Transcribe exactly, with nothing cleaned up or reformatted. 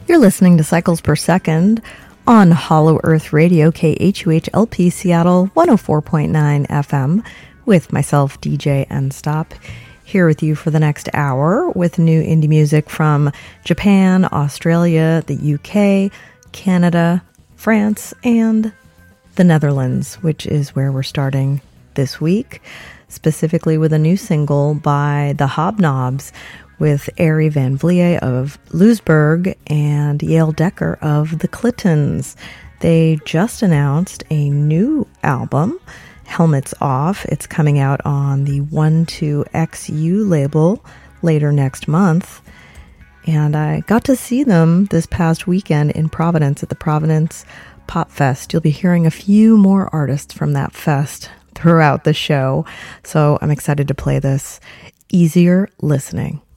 You're listening to Cycles Per Second on Hollow Earth Radio, K H U H L P Seattle one oh four point nine F M, with myself, D J N-Stop, here with you for the next hour with new indie music from Japan, Australia, the U K, Canada, France, and the Netherlands, which is where we're starting this week, specifically with a new single by the Hobnobs, with Arie Van Vliet of Louisburg and Yale Decker of the Clintons. They just announced a new album, Helmets Off. It's coming out on the one two X U label later next month. And I got to see them this past weekend in Providence at the Providence Pop Fest. You'll be hearing a few more artists from that fest throughout the show. So I'm excited to play this. Easier Listening.